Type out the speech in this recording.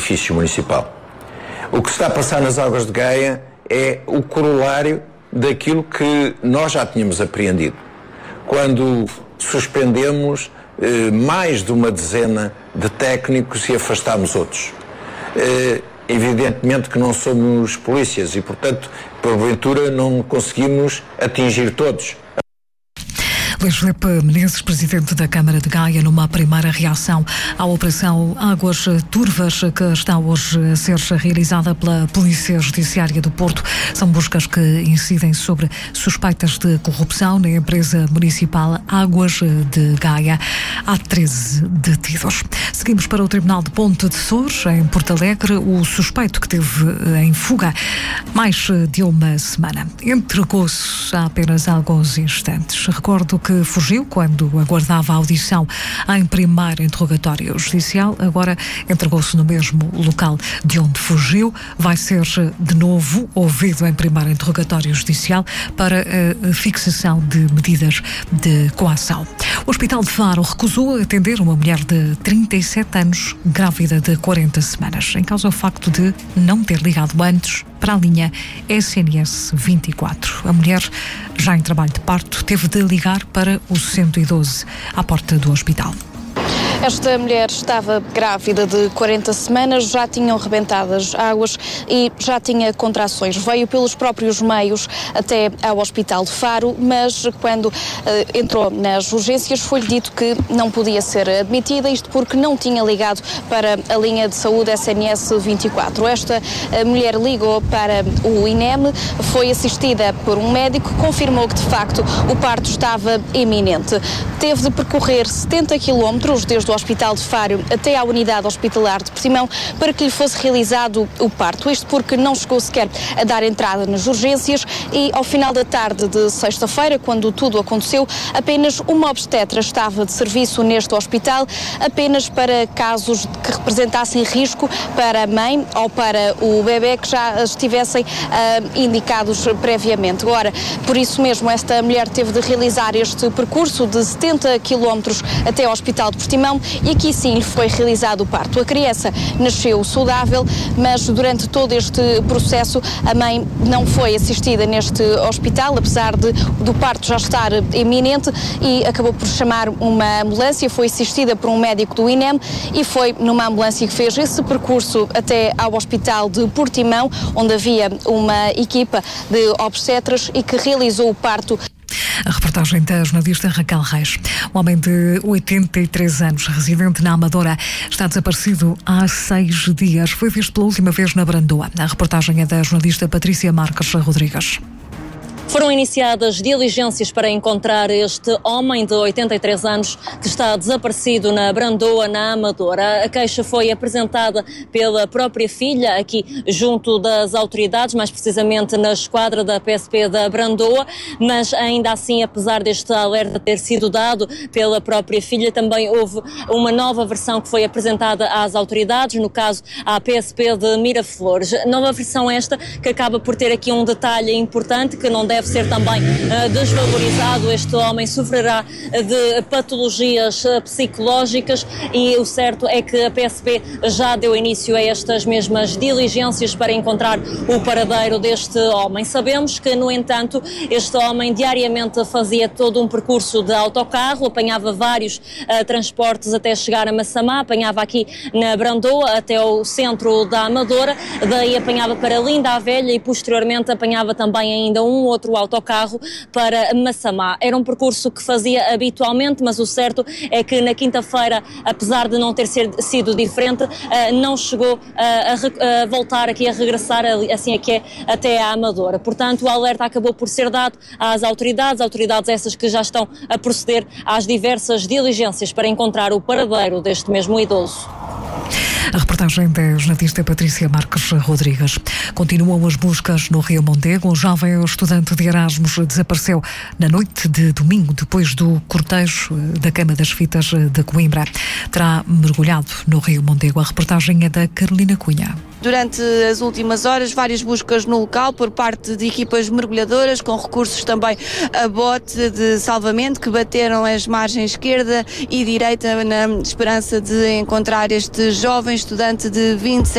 edifício municipal. O que se está a passar nas Águas de Gaia é o corolário daquilo que nós já tínhamos apreendido, quando suspendemos mais de uma dezena de técnicos e afastámos outros. Evidentemente que não somos polícias e, portanto, porventura não conseguimos atingir todos. Luís Filipe Menezes, presidente da Câmara de Gaia, numa primeira reação à Operação Águas Turvas, que está hoje a ser realizada pela Polícia Judiciária do Porto. São buscas que incidem sobre suspeitas de corrupção na empresa municipal Águas de Gaia. Há 13 detidos. Seguimos para o Tribunal de Ponte de Sores, em Porto Alegre. O suspeito que teve em fuga mais de uma semana entregou-se há apenas alguns instantes. Recordo que fugiu quando aguardava a audição em primeiro interrogatório judicial. Agora entregou-se no mesmo local de onde fugiu. Vai ser de novo ouvido em primeiro interrogatório judicial para a fixação de medidas de coação. O Hospital de Faro recusou atender uma mulher de 37 anos, grávida de 40 semanas, em causa o facto de não ter ligado antes para a linha SNS 24. A mulher, já em trabalho de parto, teve de ligar para o 112 à porta do hospital. Esta mulher estava grávida de 40 semanas, já tinham rebentado as águas e já tinha contrações. Veio pelos próprios meios até ao Hospital de Faro, mas quando entrou nas urgências foi-lhe dito que não podia ser admitida, isto porque não tinha ligado para a linha de saúde SNS 24. Esta mulher ligou para o INEM, foi assistida por um médico, confirmou que de facto o parto estava iminente. Teve de percorrer 70 quilómetros desde o Hospital de Faro até à unidade hospitalar de Portimão para que lhe fosse realizado o parto. Isto porque não chegou sequer a dar entrada nas urgências e ao final da tarde de sexta-feira, quando tudo aconteceu, apenas uma obstetra estava de serviço neste hospital, apenas para casos que representassem risco para a mãe ou para o bebê que já estivessem indicados previamente. Agora, por isso mesmo, esta mulher teve de realizar este percurso de 70 quilómetros até ao Hospital de Portimão e aqui sim lhe foi realizado o parto. A criança nasceu saudável, mas durante todo este processo a mãe não foi assistida neste hospital, apesar do parto já estar iminente, e acabou por chamar uma ambulância, foi assistida por um médico do INEM e foi numa ambulância que fez esse percurso até ao Hospital de Portimão, onde havia uma equipa de obstetras e que realizou o parto. A reportagem da jornalista Raquel Reis. Um homem de 83 anos, residente na Amadora, está desaparecido há 6 dias. Foi visto pela última vez na Brandoa. A reportagem é da jornalista Patrícia Marques Rodrigues. Foram iniciadas diligências para encontrar este homem de 83 anos que está desaparecido na Brandoa, na Amadora. A queixa foi apresentada pela própria filha aqui junto das autoridades, mais precisamente na esquadra da PSP da Brandoa, mas ainda assim, apesar deste alerta ter sido dado pela própria filha, também houve uma nova versão que foi apresentada às autoridades, no caso à PSP de Miraflores. Nova versão esta que acaba por ter aqui um detalhe importante que não deve ser também desvalorizado. Este homem sofrerá de patologias psicológicas e o certo é que a PSP já deu início a estas mesmas diligências para encontrar o paradeiro deste homem. Sabemos que, no entanto, este homem diariamente fazia todo um percurso de autocarro, apanhava vários transportes até chegar a Massamá, apanhava aqui na Brandoa até o centro da Amadora, daí apanhava para Linda a Velha e posteriormente apanhava também ainda um outro autocarro para Massamá. Era um percurso que fazia habitualmente, mas o certo é que na quinta-feira, apesar de não ter sido diferente, não chegou a voltar aqui, a regressar assim é que é, até à Amadora. Portanto, o alerta acabou por ser dado às autoridades essas que já estão a proceder às diversas diligências para encontrar o paradeiro deste mesmo idoso. A reportagem da jornalista Patrícia Marques Rodrigues. Continuam as buscas no Rio Mondego. Um jovem estudante de Erasmus desapareceu na noite de domingo, depois do cortejo da Queima das Fitas de Coimbra. Terá mergulhado no Rio Mondego. A reportagem é da Carolina Cunha. Durante as últimas horas, várias buscas no local por parte de equipas mergulhadoras, com recursos também a bote de salvamento, que bateram as margens esquerda e direita na esperança de encontrar este jovem estudante de 27